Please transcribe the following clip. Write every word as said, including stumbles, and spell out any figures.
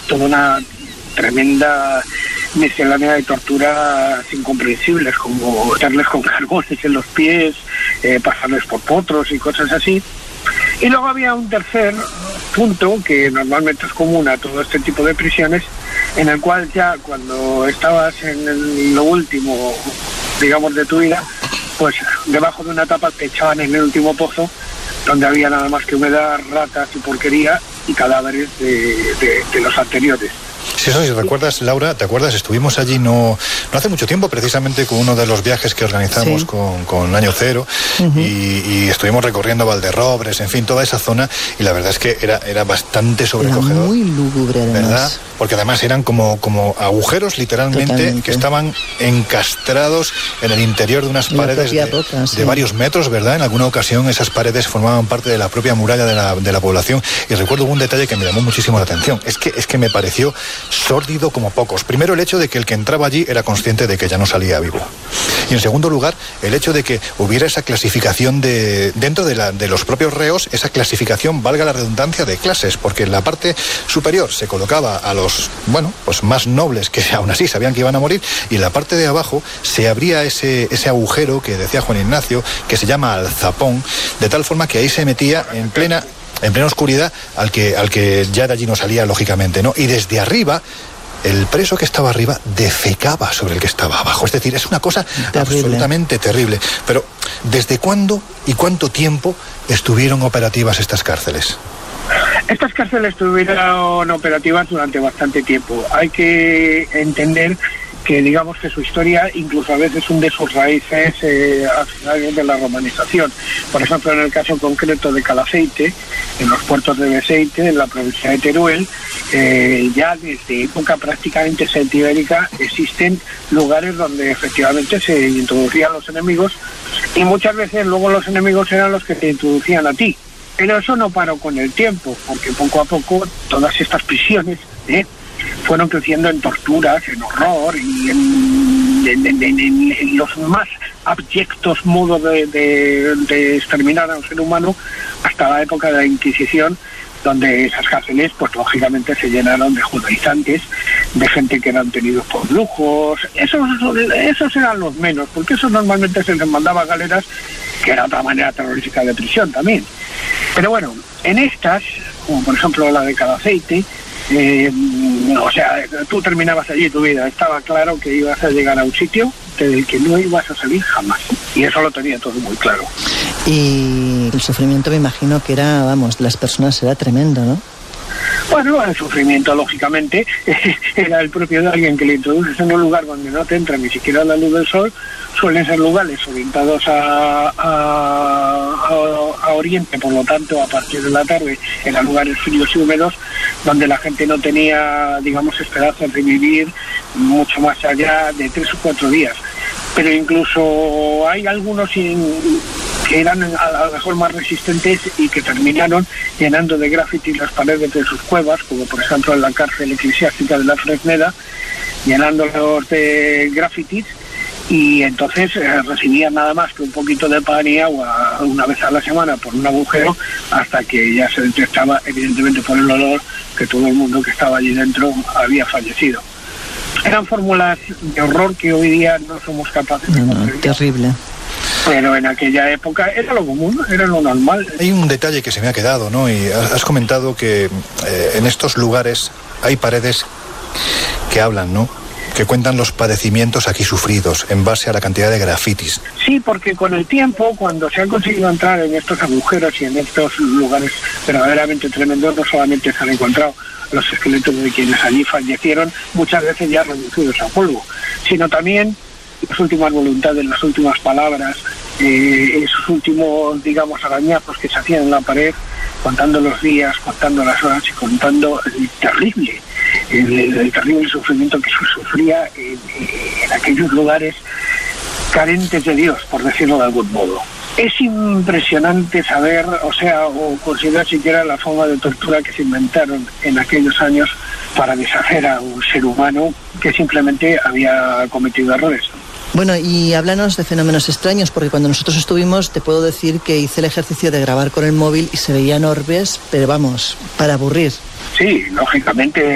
toda una tremenda miscelánea de torturas incomprensibles, como darles con carbones en los pies, eh, pasarles por potros y cosas así. Y luego había un tercer punto que normalmente es común a todo este tipo de prisiones, en el cual ya cuando estabas en el, lo último, digamos, de tu vida, pues debajo de una tapa te echaban en el último pozo, donde había nada más que humedad, ratas y porquería y cadáveres de, de, de los anteriores. Sí, eso, si recuerdas, Laura, ¿te acuerdas? Estuvimos allí no, no hace mucho tiempo, precisamente con uno de los viajes que organizamos, sí, con, con Año Cero, uh-huh. y, y estuvimos recorriendo Valderrobres, en fin, toda esa zona, y la verdad es que era, era bastante sobrecogedor. Era muy lúgubre, además. ¿Verdad? Porque además eran como, como agujeros, literalmente, totalmente, que estaban encastrados en el interior de unas paredes de, roca, sí. de varios metros, ¿verdad? En alguna ocasión esas paredes formaban parte de la propia muralla de la, de la población, y recuerdo un detalle que me llamó muchísimo la atención, es que, es que me pareció sórdido como pocos. Primero, el hecho de que el que entraba allí era consciente de que ya no salía vivo. Y en segundo lugar, el hecho de que hubiera esa clasificación de, dentro de, la, de los propios reos, esa clasificación, valga la redundancia, de clases, porque en la parte superior se colocaba a los, bueno, pues más nobles, que aún así sabían que iban a morir, y en la parte de abajo se abría ese, ese agujero que decía Juan Ignacio, que se llama alzapón, de tal forma que ahí se metía en plena en plena oscuridad al que, al que ya de allí no salía, lógicamente, ¿no? Y desde arriba, el preso que estaba arriba defecaba sobre el que estaba abajo. Es decir, es una cosa terrible, absolutamente terrible. Pero, ¿desde cuándo y cuánto tiempo estuvieron operativas estas cárceles? Estas cárceles estuvieron operativas durante bastante tiempo. Hay que entender que digamos que su historia incluso a veces hunde sus raíces eh, a finales de la romanización. Por ejemplo, en el caso concreto de Calaceite, en los puertos de Beceite, en la provincia de Teruel, eh, ya desde época prácticamente celtibérica existen lugares donde efectivamente se introducían los enemigos, y muchas veces luego los enemigos eran los que te introducían a ti. Pero eso no paró con el tiempo, porque poco a poco todas estas prisiones ¿eh? fueron creciendo en torturas, en horror y en, en, en, en, en los más abyectos modos de, de, de exterminar a un ser humano, hasta la época de la Inquisición, donde esas cárceles, pues lógicamente se llenaron de judaizantes, de gente que eran tenidos por brujos. Esos, esos eran los menos, porque eso normalmente se les mandaba a galeras, que era otra manera terrorífica de prisión también. Pero bueno, en estas, como por ejemplo la de Calaceite, Eh, o sea, tú terminabas allí tu vida, estaba claro que ibas a llegar a un sitio del que no ibas a salir jamás, y eso lo tenía todo muy claro. Y el sufrimiento, me imagino que era, vamos, de las personas era tremendo, ¿no? Bueno, el sufrimiento, lógicamente, era el propio de alguien que le introduces en un lugar donde no te entra ni siquiera la luz del sol. Suelen ser lugares orientados a, a, a, a oriente, por lo tanto, a partir de la tarde, eran lugares fríos y húmedos, donde la gente no tenía, digamos, esperanzas de vivir mucho más allá de tres o cuatro días. Pero incluso hay algunos in, que eran a lo mejor más resistentes y que terminaron llenando de grafitis las paredes de sus cuevas, como por ejemplo en la cárcel eclesiástica de la Fresneda, llenándolos de grafitis, y entonces eh, recibían nada más que un poquito de pan y agua una vez a la semana por un agujero, hasta que ya se detectaba, evidentemente por el olor, que todo el mundo que estaba allí dentro había fallecido. Eran fórmulas de horror que hoy día no somos capaces de no, conseguir. Terrible. Pero en aquella época era lo común, era lo normal. Hay un detalle que se me ha quedado, ¿no? Y has comentado que eh, en estos lugares hay paredes que hablan, ¿no? Que cuentan los padecimientos aquí sufridos en base a la cantidad de grafitis. Sí, porque con el tiempo, cuando se han conseguido entrar en estos agujeros y en estos lugares verdaderamente tremendos, no solamente se han encontrado los esqueletos de quienes allí fallecieron, muchas veces ya reducidos a polvo, sino también las últimas voluntades, las últimas palabras, eh, esos últimos, digamos, arañazos que se hacían en la pared, contando los días, contando las horas y contando el terrible, el, el, el terrible sufrimiento que se sufría en, en aquellos lugares carentes de Dios, por decirlo de algún modo. Es impresionante saber, o sea, o considerar siquiera la forma de tortura que se inventaron en aquellos años para deshacer a un ser humano que simplemente había cometido errores. Bueno, y háblanos de fenómenos extraños, porque cuando nosotros estuvimos, te puedo decir que hice el ejercicio de grabar con el móvil y se veían orbes, pero vamos, para aburrir. Sí, lógicamente